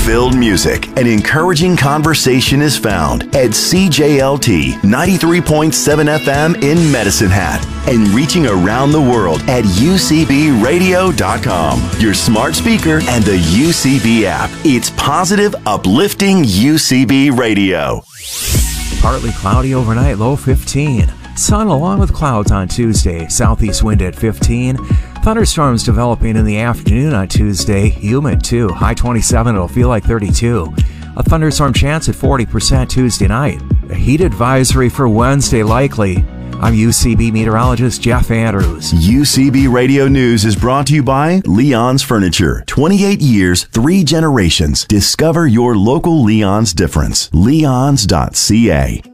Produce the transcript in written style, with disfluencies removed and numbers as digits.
fun-filled music and encouraging conversation is found at CJLT 93.7 FM in Medicine Hat and reaching around the world at UCBradio.com, your smart speaker and the UCB app. It's positive, uplifting UCB Radio. Partly cloudy overnight, low 15. Sun along with clouds on Tuesday. Southeast wind at 15. Thunderstorms developing in the afternoon on Tuesday. Humid too. High 27. It'll feel like 32. A thunderstorm chance at 40% Tuesday night. A heat advisory for Wednesday likely. I'm UCB meteorologist Jeff Andrews. UCB Radio News is brought to you by Leon's Furniture. 28 years, 3 generations. Discover your local Leon's difference. Leon's.ca.